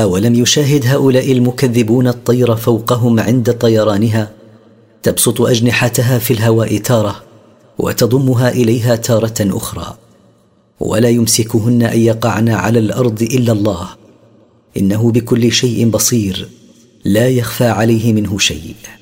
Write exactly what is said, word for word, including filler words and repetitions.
أولم يشاهد هؤلاء المكذبون الطير فوقهم عند طيرانها تبسط أجنحتها في الهواء تارة وتضمها إليها تارة أخرى، ولا يمسكهن أن يقعن على الأرض إلا الله، إنه بكل شيء بصير لا يخفى عليه منه شيء.